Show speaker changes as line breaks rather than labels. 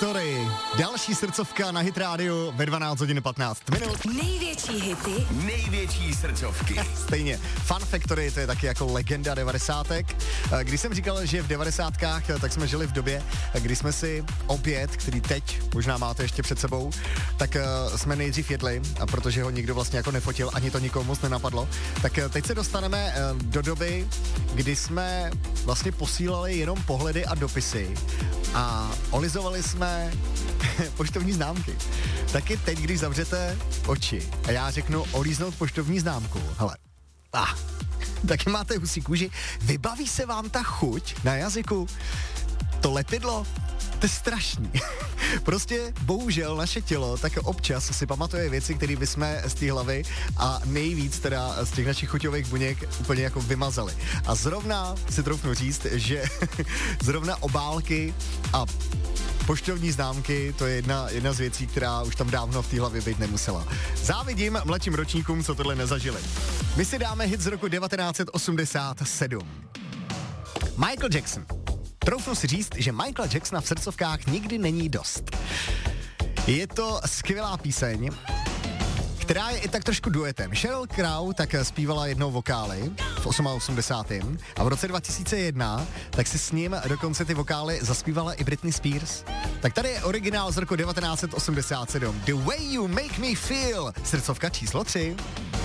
Factory. Další srdcovka na Hit Radio ve 12 hodin 15 minut.
Největší hity,
největší srdcovky.
Stejně. Fun Factory, to je taky jako legenda 90. Když jsem říkal, že v 90. tak jsme žili v době, kdy jsme si oběd, který teď možná máte ještě před sebou, tak jsme nejdřív jedli, a protože ho nikdo vlastně jako nefotil, ani to nikomu moc nenapadlo, tak teď se dostaneme do doby, kdy jsme vlastně posílali jenom pohledy a dopisy a olizovali jsme poštovní známky. Taky teď, když zavřete oči a já řeknu olíznout poštovní známku, hele, taky máte husí kůži, vybaví se vám ta chuť na jazyku, to lepidlo, to je strašný. Prostě bohužel naše tělo tak občas si pamatuje věci, které bychom z té hlavy a nejvíc teda z těch našich chuťových buněk úplně jako vymazali. A zrovna si troufnu říct, že zrovna obálky a poštovní známky, to je jedna z věcí, která už tam dávno v té hlavě být nemusela. Závidím mladším ročníkům, co tohle nezažili. My si dáme hit z roku 1987. Michael Jackson. Troufnu si říct, že Michaela Jacksona v srdcovkách nikdy není dost. Je to skvělá píseň, která je i tak trošku duetem. Sheryl Crow tak zpívala jednou vokály v 88. a v roce 2001 tak si s ním dokonce ty vokály zaspívala i Britney Spears. Tak tady je originál z roku 1987. The Way You Make Me Feel, srdcovka číslo 3.